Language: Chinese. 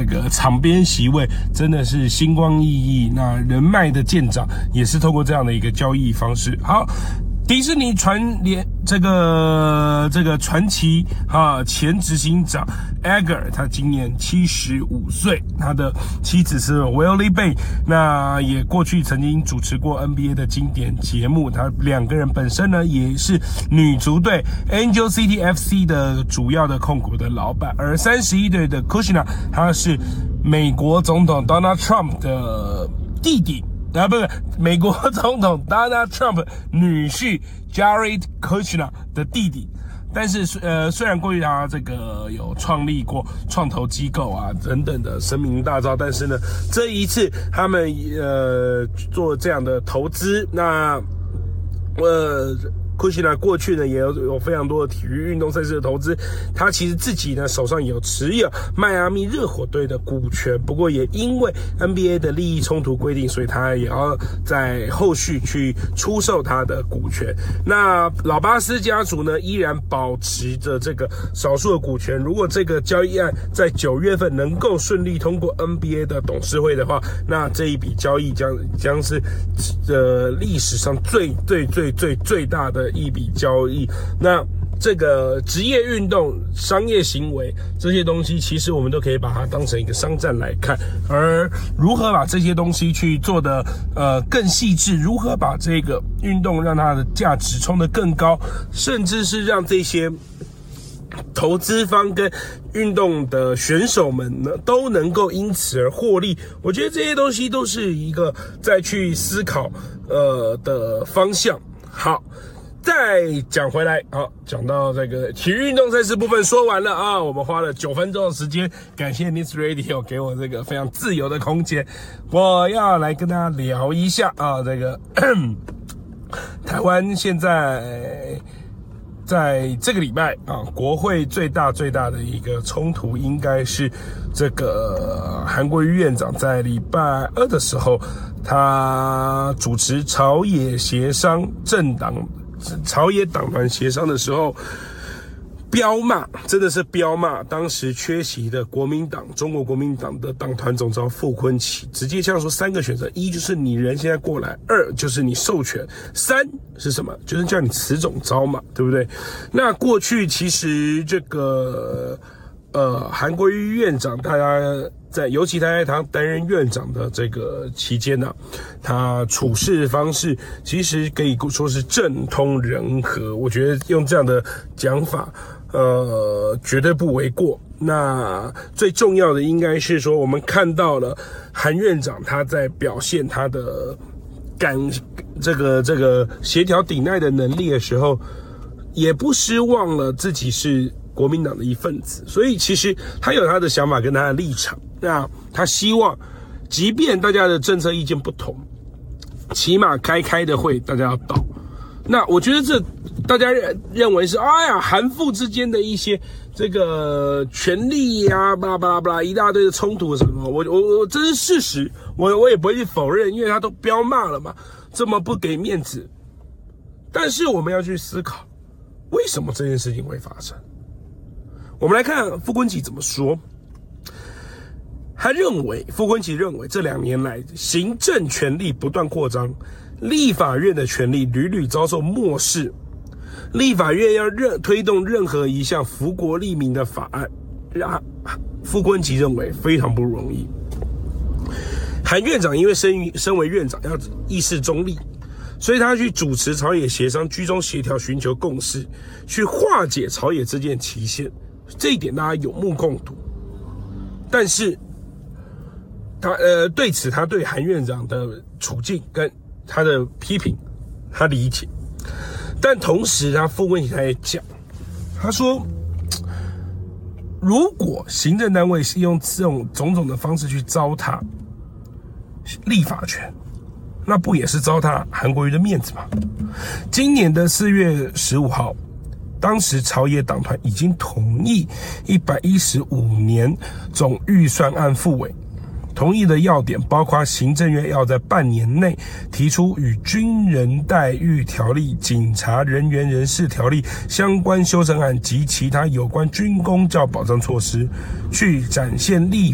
这个场边席位真的是星光熠熠，那人脉的建长也是透过这样的一个交易方式。好，迪士尼这个传奇前执行长 Iger， 他今年75岁，他的妻子是 Willie Bay， 那也过去曾经主持过 NBA 的经典节目，他两个人本身呢也是女足队 Angel City FC 的主要的控股的老板，而31岁的 Kushner 他是美国总统 Donald Trump 的弟弟。不是美国总统 Donald Trump 女婿 Jared Kushner 的弟弟，但是虽然过去他这个有创立过创投机构啊等等的声名大噪，但是呢这一次他们做这样的投资，那Kushner 过去呢也有非常多的体育运动赛事的投资，他其实自己呢手上也有持有迈阿密热火队的股权，不过也因为 NBA 的利益冲突规定，所以他也要在后续去出售他的股权。那老巴斯家族呢依然保持着这个少数的股权，如果这个交易案在9月份能够顺利通过 NBA 的董事会的话，那这一笔交易将是历史上最大的一笔交易。那这个职业运动、商业行为这些东西，其实我们都可以把它当成一个商战来看。而如何把这些东西去做的更细致，如何把这个运动让它的价值冲得更高，甚至是让这些投资方跟运动的选手们呢都能够因此而获利，我觉得这些东西都是一个再去思考的方向。好，再讲回来，好，讲到这个体育运动赛事部分说完了啊，我们花了9分钟的时间，感谢 News Radio 给我这个非常自由的空间。我要来跟大家聊一下啊，这个台湾现在这个礼拜啊，国会最大的一个冲突应该是这个韩国瑜院长在礼拜2的时候，他主持朝野党团协商的时候，彪骂，真的是彪骂当时缺席的中国国民党的党团总召傅昆萁，直接这样说3个选择：1就是你人现在过来，2就是你授权，3是什么？就是叫你辞总召嘛，对不对？那过去其实这个韩国瑜院长，尤其他在他担任院长的这个期间呢，他处事方式其实可以说是政通人和，我觉得用这样的讲法绝对不为过。那最重要的应该是说，我们看到了韩院长他在表现他的这个协调抵赖的能力的时候，也不失忘了自己是国民党的一份子，所以其实他有他的想法跟他的立场。那他希望，即便大家的政策意见不同，起码开的会大家要到。那我觉得这大家认为是韩傅之间的一些这个权力呀，巴拉巴拉巴拉一大堆的冲突什么，我这是事实，我也不会去否认，因为他都彪骂了嘛，这么不给面子。但是我们要去思考，为什么这件事情会发生？我们来看傅昆萁怎么说。傅昆萁认为这2年来行政权力不断扩张，立法院的权力屡屡遭受漠视，立法院要推动任何一项福国利民的法案，傅昆萁认为非常不容易。韩院长因为身为院长要议事中立，所以他去主持朝野协商，居中协调，寻求共识，去化解朝野之间的歧线，这一点大家有目共睹。但是他对此他对韩院长的处境跟他的批评他理解，但同时傅昆萁他也讲，他说如果行政单位是用这种种种的方式去糟蹋立法权，那不也是糟蹋韩国瑜的面子吗？今年的4月15号，当时朝野党团已经同意115年总预算案复委，同意的要点包括行政院要在半年内提出与军人待遇条例、警察人员人事条例相关修正案及其他有关军公教保障措施，去展现立